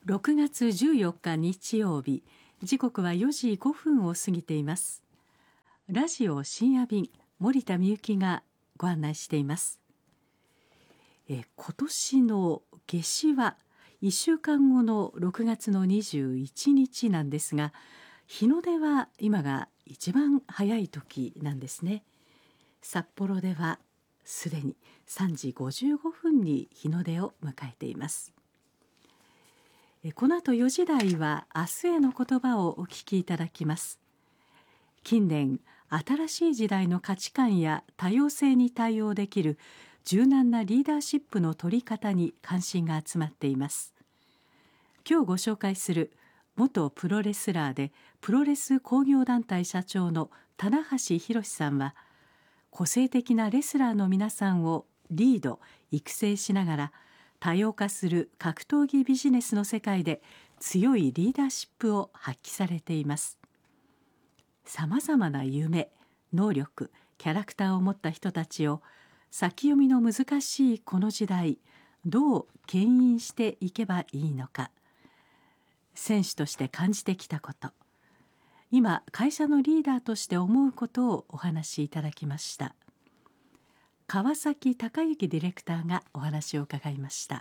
6月14日日曜日、時刻は4時5分を過ぎています。ラジオ深夜便、森田美幸がご案内しています。今年の夏至は1週間後の6月の21日なんですが、日の出は今が一番早い時なんですね。札幌ではすでに3時55分に日の出を迎えています。この後4時台は明日への言葉をお聞きいただきます。近年、新しい時代の価値観や多様性に対応できる柔軟なリーダーシップの取り方に関心が集まっています。今日ご紹介する元プロレスラーでプロレス工業団体社長の棚橋弘さんは、個性的なレスラーの皆さんをリード・育成しながら、多様化する格闘技ビジネスの世界で強いリーダーシップを発揮されています。さまざまな夢、能力、キャラクターを持った人たちを先読みの難しいこの時代、どう牽引していけばいいのか、選手として感じてきたこと、今会社のリーダーとして思うことをお話しいただきました。川崎隆之ディレクターがお話を伺いました。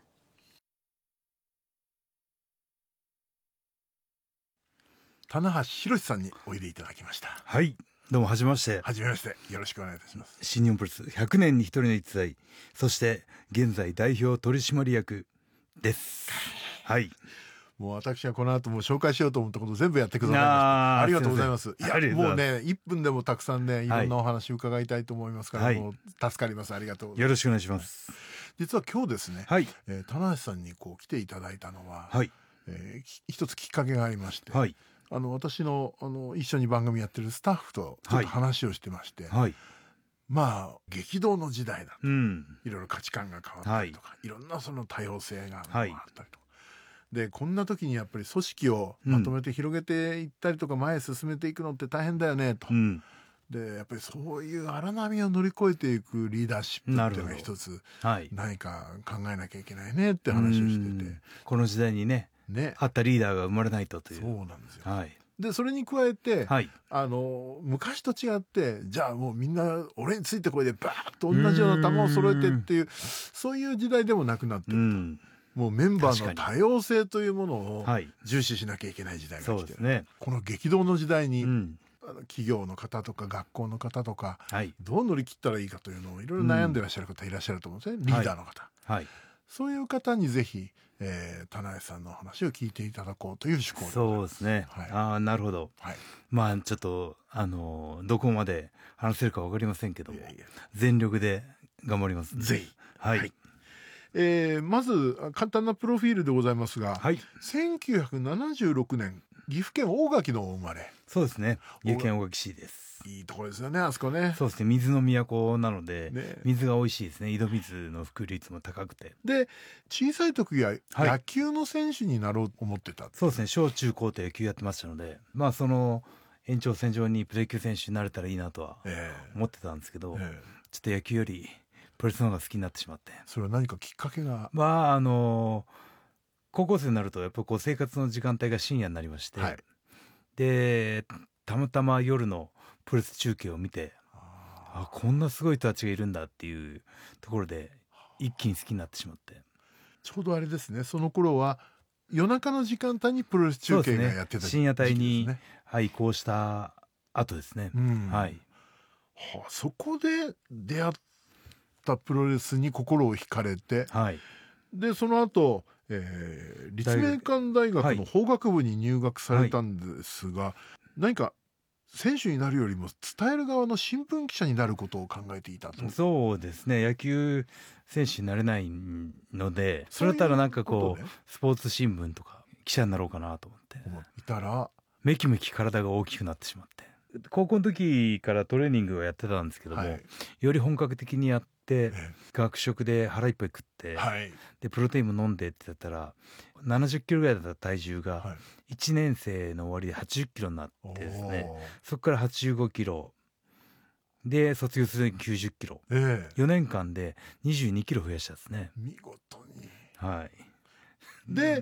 棚橋弘さんにおいでいただきました。 はい、どうもはじめまして。 はじめまして、よろしくお願いいたします。 新日本プロレス100年に一人の逸材、そして現在代表取締役です。はい、 もう私はこの後も紹介しようと思ったこと全部やってくださいました。ありがとうございます。いや、もうね、1分でもたくさんね、いろんなお話を伺いたいと思いますから、はい、もう助かります。ありがとうございます。 よろしくお願いします。 実は今日ですね、 はい、 棚橋さんに来ていただいたのは、 はい、 一つきっかけがありまして、はい、私の一緒に番組やってるスタッフとちょっと話をしてまして、はい、まあ激動の時代だと、いろいろ価値観が変わったりとか、いろんなその多様性があったりとか、でこんな時にやっぱり組織をまとめて広げていったりとか、前へ進めていくのって大変だよねと、でやっぱりそういう荒波を乗り越えていくリーダーシップっていうのが一つ、何か考えなきゃいけないねって話をしてて、 この時代にね、合ったリーダーが生まれないとという。 そうなんですよ。 はい、 でそれに加えて、はい、昔と違って、じゃあもうみんな俺についてこいでバーッと同じような球を揃えてっていう、そういう時代でもなくなってると。もうメンバーの多様性というものを重視しなきゃいけない時代が来てる、ね、この激動の時代に、企業の方とか学校の方とか、どう乗り切ったらいいかというのをいろいろ悩んでらっしゃる方いらっしゃると思うんですね、リーダーの方、そういう方にぜひ、棚橋さんの話を聞いていただこうという趣向でございます。 そうですね、なるほど、まあちょっとどこまで話せるか分かりませんけども、全力で頑張ります、 ぜひ。 はい、 まず簡単なプロフィールでございますが、1976年岐阜県大垣のお生まれ。 そうですね、岐阜県大垣市です。 いいところですよね、あそこね。 そうですね、水の都なので、水が美味しいですね。井戸水の普及率も高くて。 で小さい時は野球の選手になろうと思ってた、 そうですね、小中高と野球やってましたので、まあその延長線上にプロ野球選手になれたらいいなとは思ってたんですけど、ちょっと野球よりプロレスの方が好きになってしまって。 それは何かきっかけが？ まあ高校生になるとやっぱこう生活の時間帯が深夜になりまして、でたまたま夜のプロレス中継を見て、こんなすごい人たちがいるんだっていうところで一気に好きになってしまって。 ちょうどあれですね、その頃は夜中の時間帯にプロレス中継がやってた時期ですね。 深夜帯に移行した後ですね。 そこで出会ったプロレスに心を惹かれて、でその後、立命館大学の法学部に入学されたんですが、何か選手になるよりも伝える側の新聞記者になることを考えていたと。 そうですね、野球選手になれないので、それだったらなんかこうスポーツ新聞とか記者になろうかなと思っていたら、 めきめき体が大きくなってしまって、高校の時からトレーニングをやってたんですけども、より本格的にやって、学食で腹いっぱい食って、でプロテインも飲んでってやったら70キロぐらいだった体重が1年生の終わりで80キロになってですね、そこから85キロで卒業するに90キロ、4年間で22キロ増やしたんですね。 見事に。 はい。 で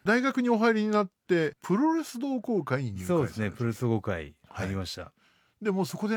大学にお入りになってプロレス同好会に入会。 そうですね、プロレス同好会入りました。 でもそこで